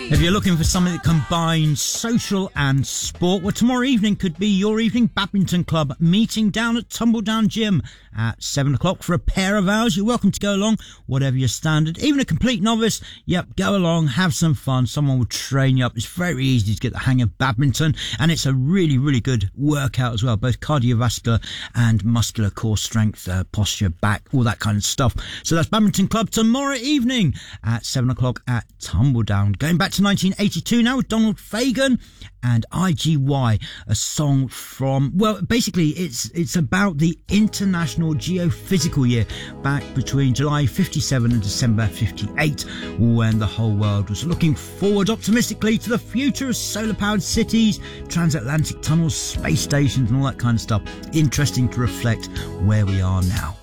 If you're looking for something that combines social and sport, well, tomorrow evening could be your evening. Badminton Club meeting down at Tumbledown Gym at 7 o'clock for a pair of hours. You're welcome to go along, whatever your standard. Even a complete novice, yep, go along, have some fun. Someone will train you up. It's very easy to get the hang of badminton, and it's a really, really good workout as well, both cardiovascular and muscular core strength, posture, back, all that kind of stuff. So that's Badminton Club tomorrow evening at 7 o'clock at Tumbledown. Going back to 1982 now with Donald Fagen and IGY, a song from, well, basically it's about the International Geophysical Year back between July 57 and December 58, when the whole world was looking forward optimistically to the future of solar-powered cities, transatlantic tunnels, space stations and all that kind of stuff. Interesting to reflect where we are now.